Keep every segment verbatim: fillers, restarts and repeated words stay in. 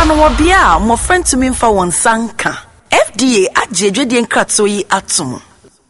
Onwabia, my friend to me for one sanka. F D A at Jedwedian Kratsoi Atum.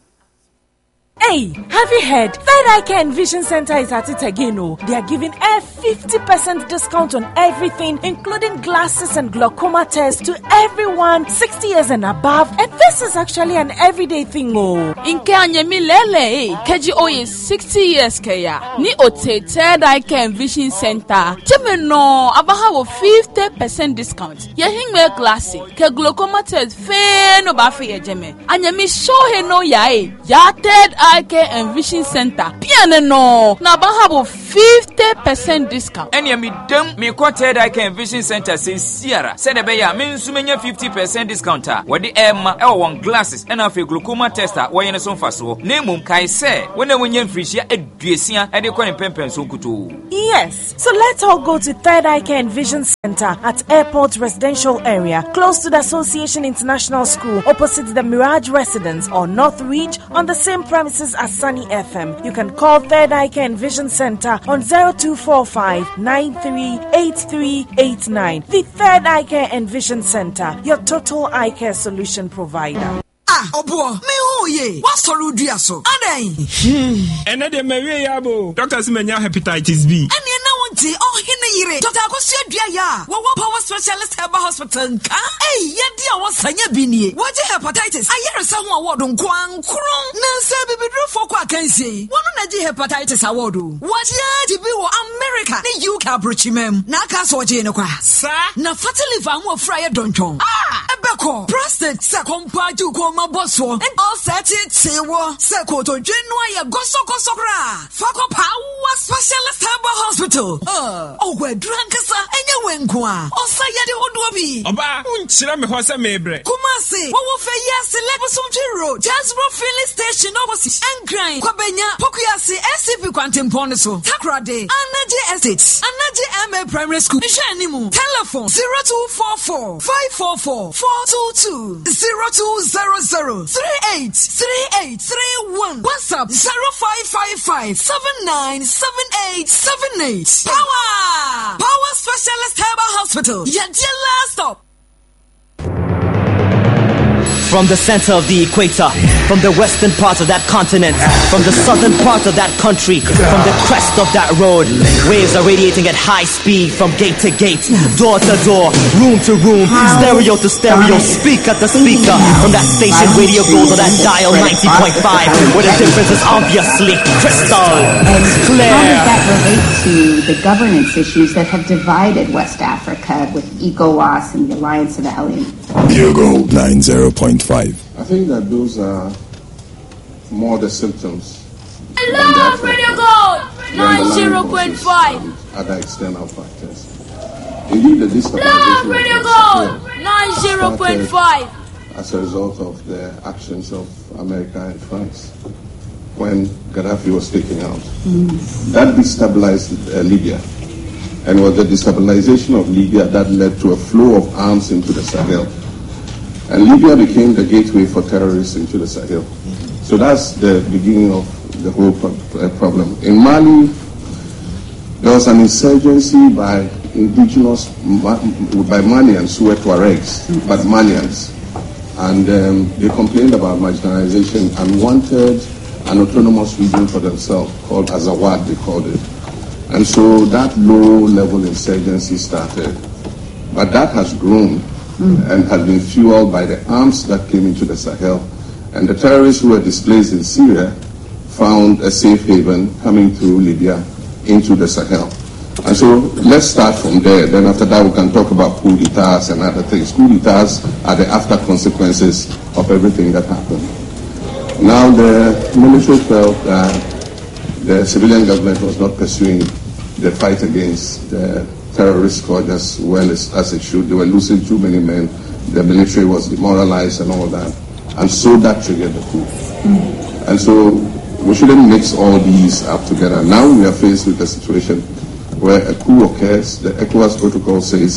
Hey, have you heard? Third Eye Care and Vision Center is at it again. Oh, they are giving a fifty percent discount on everything, including glasses and glaucoma tests to everyone sixty years and above. And this is actually an everyday thing. Oh, in Kenya, mi lele, keji oye sixty years kaya. Ni ote Third Eye Care and Vision Center. Cheme no, abaha fifty percent discount. Ya hingme glasses, ke glaucoma test fe no bafi ye jeme. Anya mi show he no ya e, ya Third Eye Care and Vision Center. Piano no. Na bahabo fifty percent discount. Enya mi dem mi ko Third Eye Care and Vision Center since Sierra. Said be ya me nsu menya fifty percent discount ah. Wodi emma e won glasses and afi glaucoma tester wo yene so mfaso. Na mum kai se wona wonya mfrihia aduasia e de ko ne pempen so kuto. Yes. So let's all go to Third Eye Care and Vision Center at Airport Residential Area, close to the Association International School, opposite the Mirage Residence or North Reach on the same premises as Sunny F M. You can call Third Eye Care and Vision Center on zero two four five nine three eight three eight nine. The Third Eye Care and Vision Center, your total eye care solution provider. Ah, obo, me ho ye. What sorrow do so? Adai. Hmm. Ene de me we yabo. Doctor Simenya hepatitis B. Ene na wonti oh hene yire. Doctor Akosu adua ya. Wo wo power specialist herbal hospital nka. Eh, ye dia wo sanya bi nie. Wo je hepatitis. Ayere sa ho award nko ankron. Na se bibidru foko akansie. Wo no na je hepatitis award. Wo je bi wo America. Ne U K abrochimem. Na aka so je ne kwa. Sa na fatty liver ho fraye donchon. Ah, ebeko. Prostate se kompa ju ko bosso and all set it say wo sekoto dwenua ye goso goso kra fako power specialist herbal hospital uh oh we drankasa enye wenko a osa ye de hodo bi oba unchira me ho se mebre kumase wo wo fe yes lebosomtwe road Jasbro filling station opposite Engran kwabenya pokuyase S C P kwantempo so takrade Anaje Estate Anaje M A Primary School ihanimu telephone zero two four four five four four four two two zero two zero zero three eight three eight three one. WhatsApp zero five five five seven nine seven eight seven eight. Power! Power Specialist Herbal Hospital. Your dear last stop. From the center of the equator, from the western part of that continent, from the southern part of that country, from the crest of that road, waves are radiating at high speed from gate to gate, door to door, room to room, stereo to stereo, speaker to speaker. From that station, radio goes on that dial ninety point five, where the difference is obviously crystal and clear. How does that relate to the governance issues that have divided West Africa with ECOWAS and the Alliance of the Helene? Yogo ninety point five. I think that those are more the symptoms. I love Radio Gold ninety point five. Other external factors. Indeed, the love Radio Gold ninety point five. As a result of the actions of America and France when Gaddafi was taken out. Mm. That destabilized uh, Libya. And it was the destabilization of Libya that led to a flow of arms into the Sahel. And Libya became the gateway for terrorists into the Sahel. So that's the beginning of the whole pro- problem. In Mali, there was an insurgency by indigenous, by Malians who were Tuaregs, but Malians. And um, they complained about marginalization and wanted an autonomous region for themselves called Azawad, they called it. And so that low-level insurgency started. But that has grown mm. and has been fueled by the arms that came into the Sahel. And the terrorists who were displaced in Syria found a safe haven coming through Libya into the Sahel. And so let's start from there. Then after that we can talk about coup d'etats and other things. Coup d'etats are the after consequences of everything that happened. Now the military felt that the civilian government was not pursuing the fight against the terrorist squad as well as, as it should. They were losing too many men. The military was demoralized and all that. And so that triggered the coup. Mm. And so we shouldn't mix all these up together. Now we are faced with a situation where a coup occurs. The ECOWAS protocol says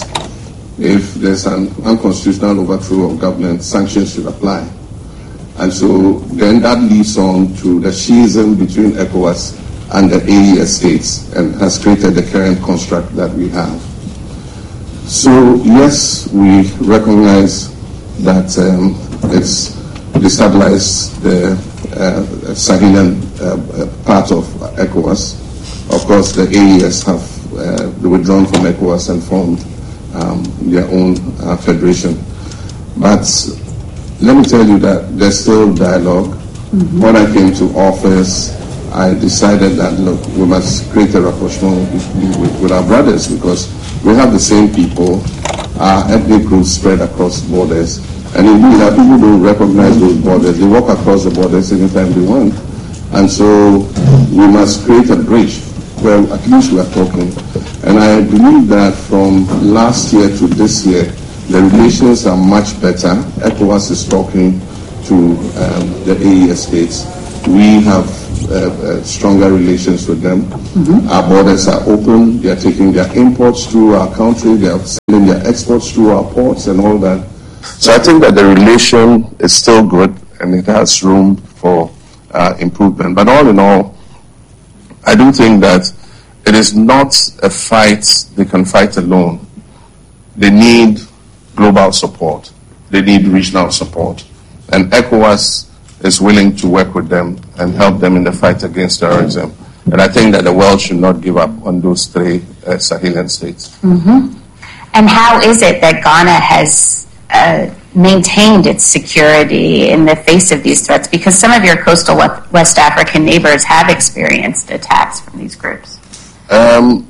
if there's an unconstitutional overthrow of government, sanctions should apply. And so then that leads on to the schism between ECOWAS and the A E S states and has created the current construct that we have. So yes, we recognize that um, it's destabilized the uh, Sahelian uh, part of ECOWAS. Of course, the A E S have uh, withdrawn from ECOWAS and formed um, their own uh, federation. But let me tell you that there's still dialogue. Mm-hmm. When I came to office, I decided that, look, we must create a rapprochement with, with, with our brothers, because we have the same people, our ethnic groups spread across borders, and indeed our people don't recognize those borders. They walk across the borders anytime they want. And so we must create a bridge where at least we are talking. And I believe that from last year to this year, the relations are much better. ECOWAS is talking to um, the A E S states. We have uh, uh, stronger relations with them. Mm-hmm. Our borders are open. They are taking their imports through our country. They are sending their exports through our ports and all that. So I think that the relation is still good and it has room for uh, improvement. But all in all, I do think that it is not a fight they can fight alone. They need global support. They need regional support. And ECOWAS is willing to work with them and help them in the fight against terrorism. And I think that the world should not give up on those three uh, Sahelian states. Mm-hmm. And how is it that Ghana has uh, maintained its security in the face of these threats? Because some of your coastal West African neighbors have experienced attacks from these groups. Um,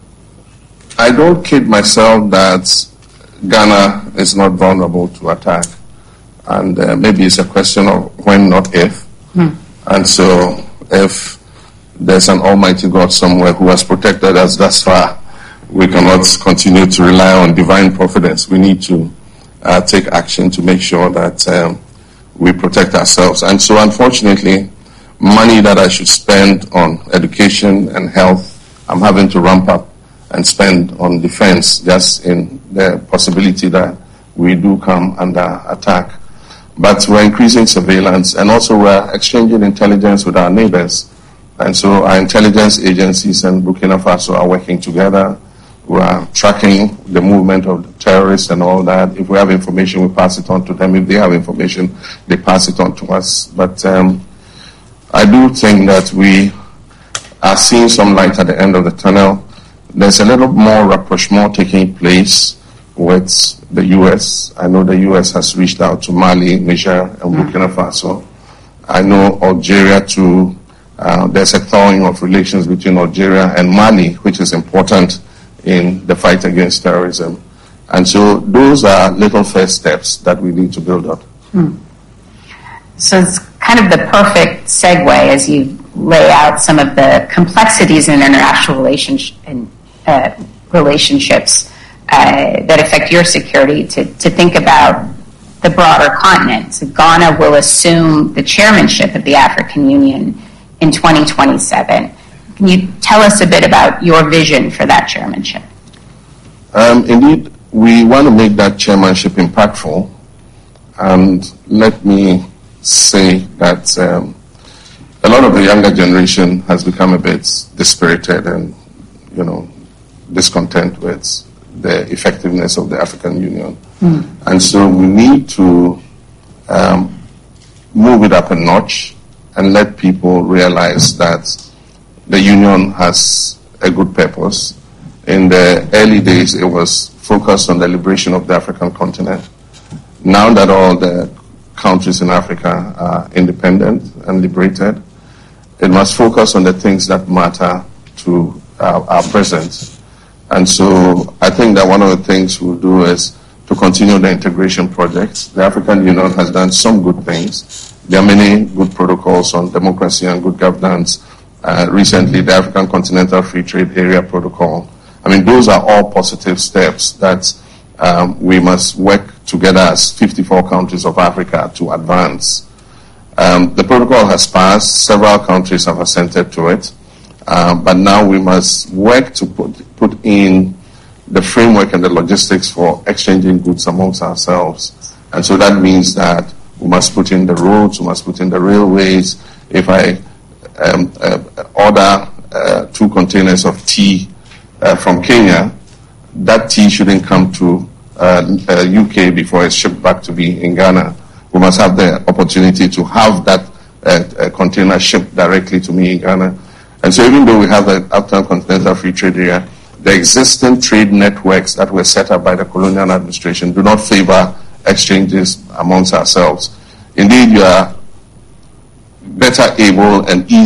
I don't kid myself that Ghana is not vulnerable to attack. And uh, maybe it's a question of when, not if. Hmm. And so if there's an almighty God somewhere who has protected us thus far, we cannot continue to rely on divine providence. We need to uh, take action to make sure that um, we protect ourselves. And so unfortunately, money that I should spend on education and health, I'm having to ramp up and spend on defense, just in the possibility that we do come under attack. But we're increasing surveillance, and also we're exchanging intelligence with our neighbors. And so our intelligence agencies and Burkina Faso are working together. We're tracking the movement of the terrorists and all that. If we have information, we pass it on to them. If they have information, they pass it on to us. But um, I do think that we are seeing some light at the end of the tunnel. There's a little more rapprochement taking place with the U S. I know the U S has reached out to Mali, Niger, and Burkina Faso. I know Algeria too. Uh, there's a thawing of relations between Algeria and Mali, which is important in the fight against terrorism. And so those are little first steps that we need to build up. Hmm. So it's kind of the perfect segue as you lay out some of the complexities in international relationship, uh, relationships uh, that affect your security to, to think about the broader continent. So Ghana will assume the chairmanship of the African Union in twenty twenty-seven. Can you tell us a bit about your vision for that chairmanship? Um, indeed, we want to make that chairmanship impactful. And let me say that um, a lot of the younger generation has become a bit dispirited and, you know, discontent with the effectiveness of the African Union. Mm. And so we need to um, move it up a notch and let people realize that the Union has a good purpose. In the early days, it was focused on the liberation of the African continent. Now that all the countries in Africa are independent and liberated, it must focus on the things that matter to uh, our present. And so I think that one of the things we'll do is to continue the integration projects. The African Union has done some good things. There are many good protocols on democracy and good governance. Uh, recently, the African Continental Free Trade Area Protocol. I mean, those are all positive steps that um, we must work together as fifty-four countries of Africa to advance. Um, the protocol has passed. Several countries have assented to it. Uh, but now we must work to put, put in the framework and the logistics for exchanging goods amongst ourselves. And so that means that we must put in the roads, we must put in the railways. If I um, uh, order uh, two containers of tea uh, from Kenya, that tea shouldn't come to uh, uh, U K before it's shipped back to be in Ghana. We must have the opportunity to have that uh, container shipped directly to me in Ghana. And so even though we have the Uptown Continental Free Trade Area, the existing trade networks that were set up by the colonial administration do not favor exchanges amongst ourselves. Indeed, you are better able and easier